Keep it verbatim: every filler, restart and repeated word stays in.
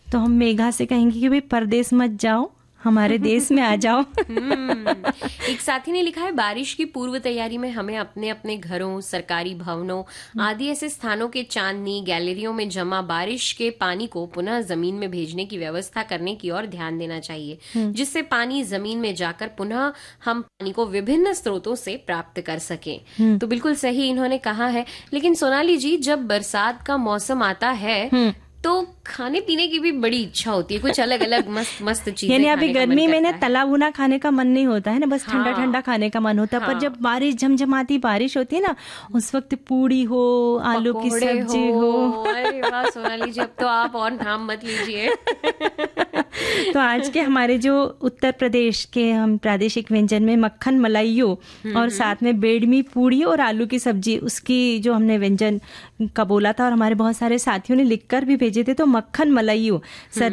तो हम मेघा से कहेंगे कि भाई परदेश मत जाओ, हमारे देश में आ जाओ। एक साथी ने लिखा है, बारिश की पूर्व तैयारी में हमें अपने अपने घरों, सरकारी भवनों आदि ऐसे स्थानों के चांदनी गैलरियों में जमा बारिश के पानी को पुनः जमीन में भेजने की व्यवस्था करने की ओर ध्यान देना चाहिए, जिससे पानी जमीन में जाकर पुनः हम पानी को विभिन्न स्रोतों से प्राप्त कर सकें। तो बिल्कुल सही इन्होंने कहा है। लेकिन सोनाली जी, जब बरसात का मौसम आता है तो खाने पीने की भी बड़ी इच्छा होती है, कुछ अलग अलग मस्त मस्त चीजें। यानी अभी गर्मी में ना तला भुना खाने का मन नहीं होता है ना, बस ठंडा हाँ, ठंडा खाने का मन होता है। हाँ, पर जब बारिश झमझमाती बारिश होती है ना, उस वक्त पूड़ी हो, आलू की सब्जी हो, हो। अरे वाह सोनाली जी, अब तो आप और नाम मत लीजिए। तो आज के हमारे जो उत्तर प्रदेश के हम प्रादेशिक व्यंजन में मक्खन मलाइयो और साथ में बेडमी पूड़ी और आलू की सब्जी, उसकी जो हमने व्यंजन का बोला था और हमारे बहुत सारे साथियों ने लिखकर भी भेजे थे, तो मक्खन मलाइयो